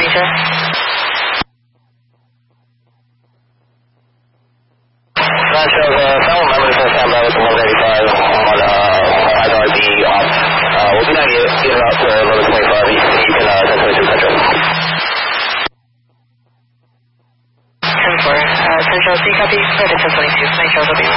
Roger. That shows several members of standby with the 185 on IRD off. We'll be 98 in route to level 25. You can 1022 Central. 10-4. Central, C copy. Credit 1022. Nitro W.